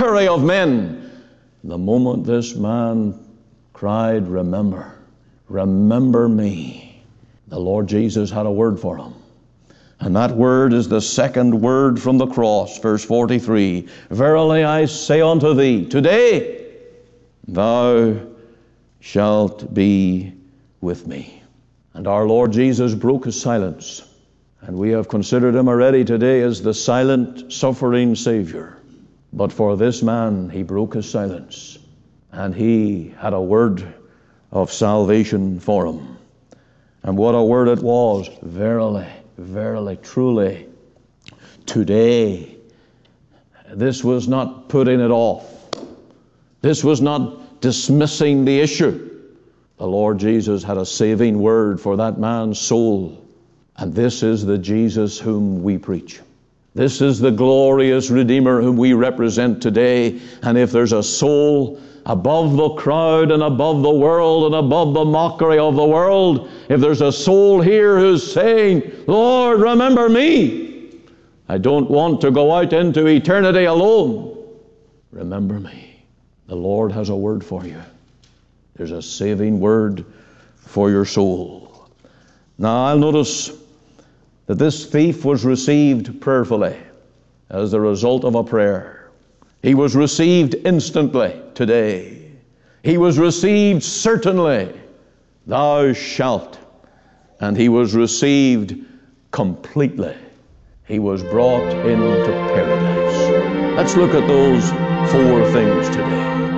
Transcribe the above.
mockery of men. The moment this man cried, remember me, the Lord Jesus had a word for him. And that word is the second word from the cross, verse 43. Verily I say unto thee, today thou shalt be with me. And our Lord Jesus broke his silence. And we have considered him already today as the silent, suffering Savior. But for this man, he broke his silence. And he had a word of salvation for him. And what a word it was. Verily, verily, truly, today. This was not putting it off. This was not dismissing the issue. The Lord Jesus had a saving word for that man's soul. And this is the Jesus whom we preach. This is the glorious Redeemer whom we represent today. And if there's a soul above the crowd and above the world and above the mockery of the world, if there's a soul here who's saying, Lord, remember me. I don't want to go out into eternity alone. Remember me. The Lord has a word for you. There's a saving word for your soul. Now I'll notice that this thief was received prayerfully as the result of a prayer. He was received instantly today. He was received certainly, thou shalt. And he was received completely. He was brought into paradise. Let's look at those four things today.